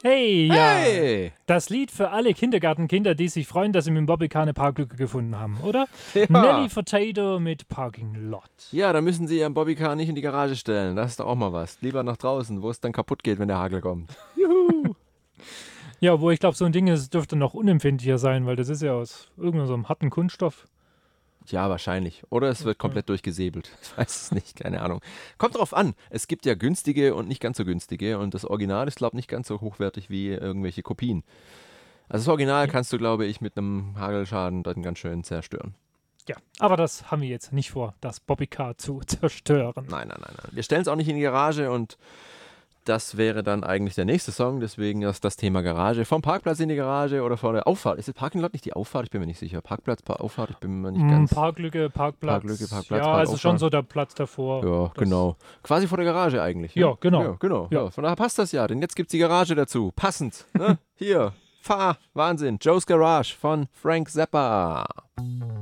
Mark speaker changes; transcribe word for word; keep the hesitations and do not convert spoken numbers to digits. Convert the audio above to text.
Speaker 1: Hey, ja.
Speaker 2: Hey!
Speaker 1: Das Lied für alle Kindergartenkinder, die sich freuen, dass sie mit dem Bobbycar eine Parklücke gefunden haben, oder?
Speaker 2: Ja.
Speaker 1: Nelly Furtado mit Parking Lot.
Speaker 2: Ja, da müssen Sie Ihren Bobbycar nicht in die Garage stellen. Das ist doch auch mal was. Lieber nach draußen, wo es dann kaputt geht, wenn der Hagel kommt. Juhu!
Speaker 1: Ja, wo ich glaube, so ein Ding ist, dürfte noch unempfindlicher sein, weil das ist ja aus irgendeinem so einem harten Kunststoff.
Speaker 2: Ja, wahrscheinlich. Oder es wird komplett durchgesäbelt. Ich weiß es nicht, keine Ahnung. Kommt drauf an. Es gibt ja günstige und nicht ganz so günstige. Und das Original ist, glaube ich, nicht ganz so hochwertig wie irgendwelche Kopien. Also das Original kannst du, glaube ich, mit einem Hagelschaden dann ganz schön zerstören.
Speaker 1: Ja, aber das haben wir jetzt nicht vor, das Bobbycar zu zerstören.
Speaker 2: Nein, nein, nein, nein. Wir stellen es auch nicht in die Garage und das wäre dann eigentlich der nächste Song. Deswegen ist das Thema Garage. Vom Parkplatz in die Garage oder vor der Auffahrt. Ist das Parking Lot nicht die Auffahrt? Ich bin mir nicht sicher. Parkplatz, pa- Auffahrt, ich bin mir nicht
Speaker 1: Mm,
Speaker 2: ganz...
Speaker 1: Parklücke, Parkplatz.
Speaker 2: Parklücke, Parkplatz,
Speaker 1: ja, also schon
Speaker 2: Parkauffahrt.
Speaker 1: so der Platz davor.
Speaker 2: Ja,
Speaker 1: Das-
Speaker 2: genau. Quasi vor der Garage eigentlich.
Speaker 1: Ja, genau.
Speaker 2: Ja, genau.
Speaker 1: Ja.
Speaker 2: Ja. Von daher passt das ja, denn jetzt gibt es die Garage dazu. Passend. Ne? Hier, fahr, Wahnsinn. Joe's Garage von Frank Zappa.